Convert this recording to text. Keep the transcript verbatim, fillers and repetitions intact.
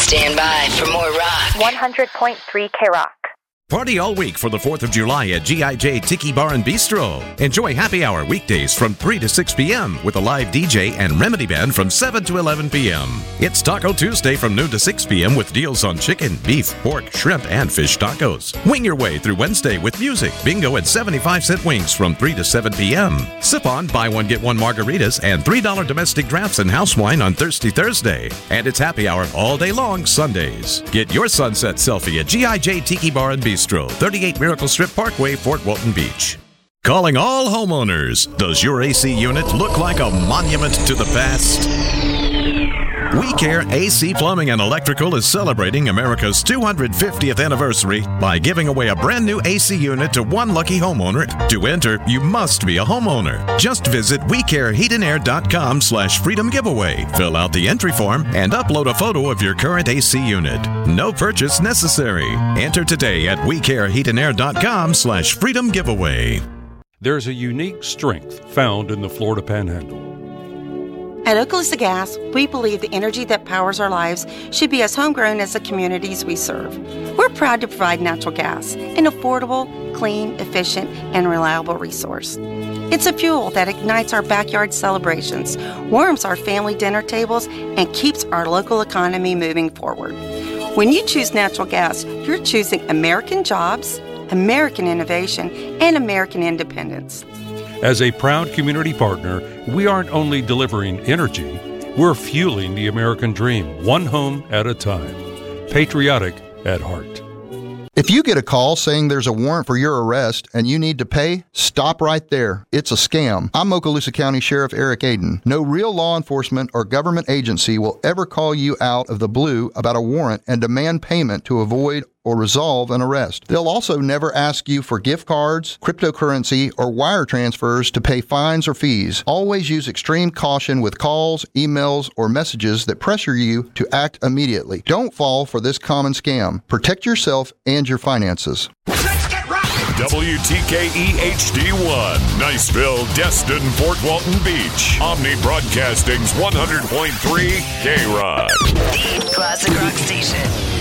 Stand by for more rock. one hundred point three K-Rock. Party all week for the fourth of July at G I J Tiki Bar and Bistro. Enjoy happy hour weekdays from three to six p.m. with a live D J and Remedy Band from seven to eleven p.m. It's Taco Tuesday from noon to six p.m. with deals on chicken, beef, pork, shrimp, and fish tacos. Wing your way through Wednesday with music, bingo, and seventy-five cent wings from three to seven p.m. Sip on, buy one, get one margaritas and three dollars domestic drafts and house wine on Thirsty Thursday. And it's happy hour all day long Sundays. Get your sunset selfie at G I J Tiki Bar and Bistro. thirty-eight Miracle Strip Parkway, Fort Walton Beach. Calling all homeowners. Does your A C unit look like a monument to the past? We Care A C Plumbing and Electrical is celebrating America's two hundred fiftieth anniversary by giving away a brand new A C unit to one lucky homeowner. To enter, you must be a homeowner. Just visit wecareheatandair.com slash freedom giveaway. Fill out the entry form and upload a photo of your current A C unit. No purchase necessary. Enter today at wecareheatandair.com slash freedom giveaway. There's a unique strength found in the Florida Panhandle. At Okaloosa Gas, we believe the energy that powers our lives should be as homegrown as the communities we serve. We're proud to provide natural gas, an affordable, clean, efficient, and reliable resource. It's a fuel that ignites our backyard celebrations, warms our family dinner tables, and keeps our local economy moving forward. When you choose natural gas, you're choosing American jobs, American innovation, and American independence. As a proud community partner, we aren't only delivering energy, we're fueling the American dream, one home at a time. Patriotic at heart. If you get a call saying there's a warrant for your arrest and you need to pay, stop right there. It's a scam. I'm Okaloosa County Sheriff Eric Aiden. No real law enforcement or government agency will ever call you out of the blue about a warrant and demand payment to avoid or resolve an arrest. They'll also never ask you for gift cards, cryptocurrency, or wire transfers to pay fines or fees. Always use extreme caution with calls, emails, or messages that pressure you to act immediately. Don't fall for this common scam. Protect yourself and your finances. W T K E H D one, Niceville, Destin, Fort Walton Beach. Omni Broadcasting's one hundred point three K-Rock. The classic rock station.